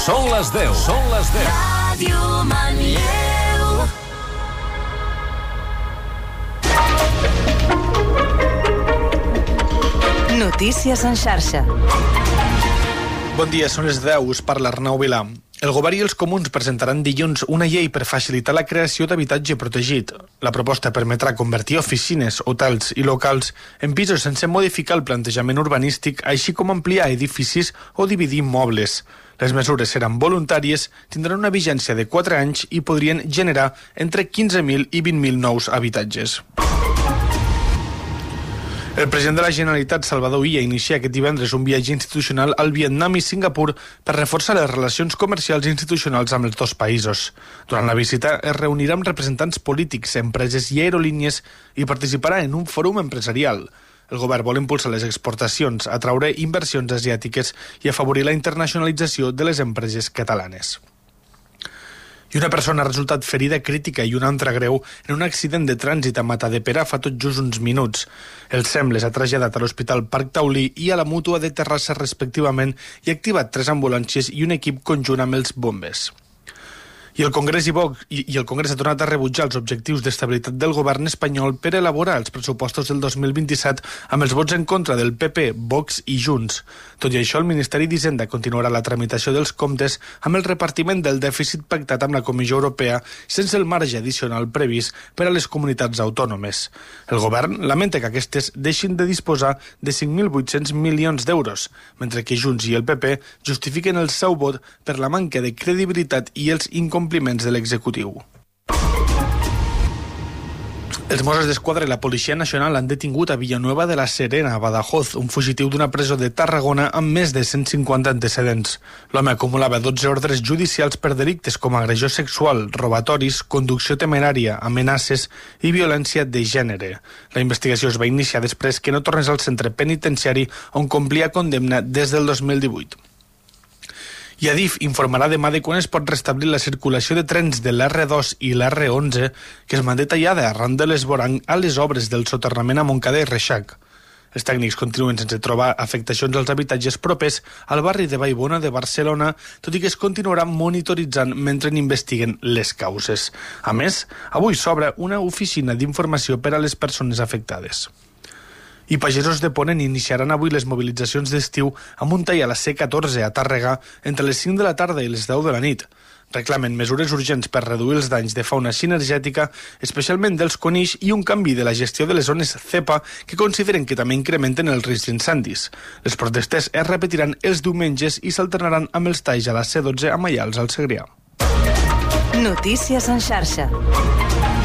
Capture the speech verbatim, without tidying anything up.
Són les deu. Són les deu. Ràdio Manlleu. Notícies en xarxa. Bon dia, són les deu, us parla Arnau Vilà. El govern i els comuns presentaran dilluns una llei per facilitar la creació d'habitatge protegit. La proposta permetrà convertir oficines, hotels i locals en pisos sense modificar el plantejament urbanístic, així com ampliar edificis o dividir immobles. Les mesures seran voluntàries, tindran una vigència de quatre anys i podrien generar entre quinze mil i vint mil nous habitatges. El president de la Generalitat, Salvador Illa, inicia aquest divendres un viatge institucional al Vietnam i Singapur per reforçar les relacions comercials i institucionals amb els dos països. Durant la visita es reunirà amb representants polítics, empreses i aerolínies i participarà en un fòrum empresarial. El govern vol impulsar les exportacions, atraure inversions asiàtiques i afavorir la internacionalització de les empreses catalanes. I una persona ha resultat ferida crítica i una altra greu en un accident de trànsit a Matadepera fa tot just uns minuts. El SEM les ha traslladat a l'Hospital Parc Taulí i a la Mútua de Terrassa respectivament i ha activat tres ambulàncies i un equip conjunt amb els bombers. I el Congrés i, Vox, i, i el Congrés ha tornat a rebutjar els objectius d'estabilitat del govern espanyol per elaborar els pressupostos del dos mil vint-i-set amb els vots en contra del P P, Vox i Junts. Tot i això, el Ministeri d'Hisenda continuarà la tramitació dels comptes amb el repartiment del dèficit pactat amb la Comissió Europea sense el marge addicional previst per a les comunitats autònomes. El govern lamenta que aquestes deixin de disposar de cinc mil vuit-cents milions d'euros, mentre que Junts i el P P justifiquen el seu vot per la manca de credibilitat i els incompliments compliments de l'executiu. Els Mossos d'Esquadra i la Policia Nacional han detingut a Villanueva de la Serena, a Badajoz, un fugitiu d'una presó de Tarragona amb més de cent cinquanta antecedents. L'home acumulava dotze ordres judicials per delictes com agressió sexual, robatoris, conducció temerària, amenaces i violència de gènere. La investigació es va iniciar després que no tornés al centre penitenciari on complia condemna des del dos mil divuit. I Adif informarà demà de quan es pot restablir la circulació de trens de l'R dos i l'R onze que es manté tallada arran de l'esborang a les obres del soterrament a Montcada i Reixac. Els tècnics continuen sense trobar afectacions als habitatges propers al barri de Vallbona de Barcelona, tot i que es continuarà monitoritzant mentre n'investiguen les causes. A més, avui s'obre una oficina d'informació per a les persones afectades. I pagesos de Ponent iniciaran avui les mobilitzacions d'estiu amb un tall a la C catorze a Tàrrega entre les cinc de la tarda i les deu de la nit. Reclamen mesures urgents per reduir els danys de fauna cinegètica, especialment dels conills, i un canvi de la gestió de les zones CEPA que consideren que també incrementen el risc d'incendis. Les protestes es repetiran els diumenges i s'alternaran amb els talls a la C dotze a Maials al Segrià. Notícies en xarxa.